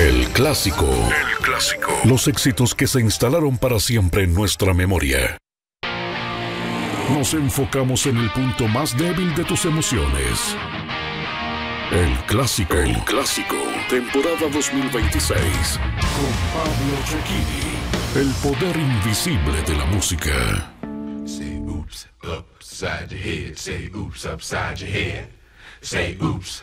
El clásico. El clásico. Los éxitos que se instalaron para siempre en nuestra memoria. Nos enfocamos en el punto más débil de tus emociones. El clásico. El clásico. Temporada 2026. Con Pablo Cecchini. El poder invisible de la música. Say oops upside your head. Say oops upside your head. Say oops